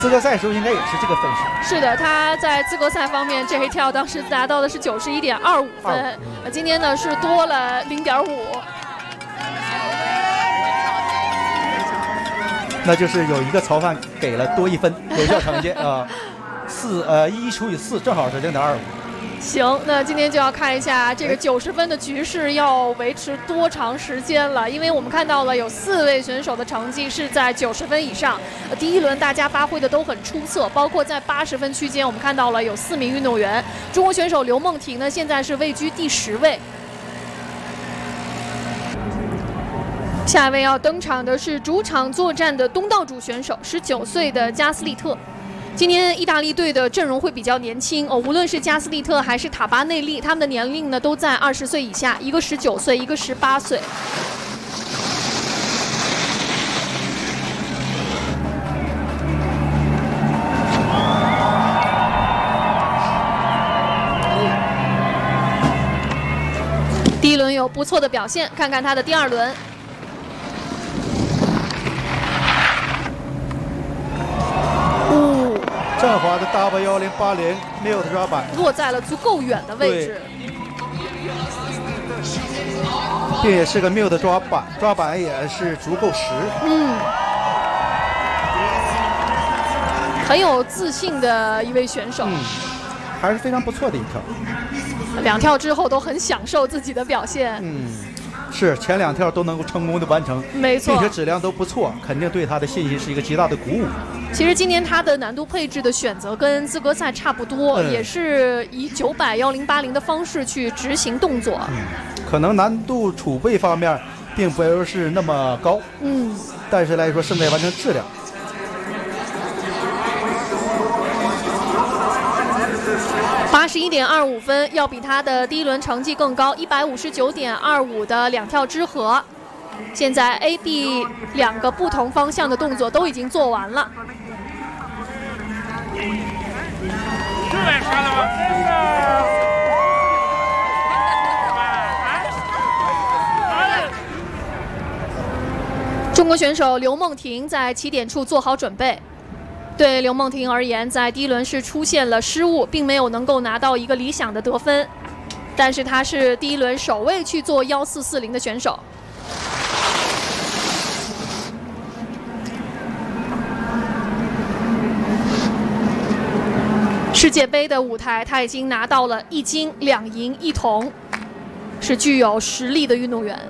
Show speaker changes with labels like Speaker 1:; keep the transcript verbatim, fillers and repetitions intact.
Speaker 1: 资格赛时候应该也是这个分数。
Speaker 2: 是的，他在资格赛方面这一跳当时达到的是九十一点二五分，呃，今天呢是多了零点五。
Speaker 1: 那就是有一个曹范给了多一分有效成绩啊，四呃一除以四正好是零点二五。
Speaker 2: 行，那今天就要看一下这个九十分的局势要维持多长时间了，因为我们看到了有四位选手的成绩是在九十分以上。呃，第一轮大家发挥的都很出色，包括在八十分区间，我们看到了有四名运动员。中国选手刘梦婷呢，现在是位居第十位。下一位要登场的是主场作战的东道主选手，十九岁的加斯利特。今天意大利队的阵容会比较年轻哦，无论是加斯利特还是塔巴内利，他们的年龄呢都在二十岁以下，一个十九岁，一个十八岁。第一轮有不错的表现，看看他的第二轮。
Speaker 1: 振华的 W 一零八零 mute 抓板
Speaker 2: 落在了足够远的位置，
Speaker 1: 并且是个 mute 抓板，抓板也是足够实。
Speaker 2: 嗯，很有自信的一位选手，
Speaker 1: 嗯，还是非常不错的一跳。
Speaker 2: 两跳之后都很享受自己的表现。
Speaker 1: 嗯，是前两跳都能够成功的完成，
Speaker 2: 没错，
Speaker 1: 并且质量都不错，肯定对他的信心是一个极大的鼓舞。
Speaker 2: 其实今年他的难度配置的选择跟资格赛差不多，嗯、也是以九百幺零八零的方式去执行动作。
Speaker 1: 嗯，可能难度储备方面并不是那么高，
Speaker 2: 嗯，
Speaker 1: 但是来说胜在完成质量。
Speaker 2: 八十一点二五分，要比他的第一轮成绩更高，一百五十九点二五的两跳之和。现在 A、B 两个不同方向的动作都已经做完了。中国选手刘梦婷在起点处做好准备。对刘梦婷而言，在第一轮是出现了失误，并没有能够拿到一个理想的得分。但是她是第一轮首位去做一四四零的选手。世界杯的舞台，她已经拿到了一金两银一铜，是具有实力的运动员。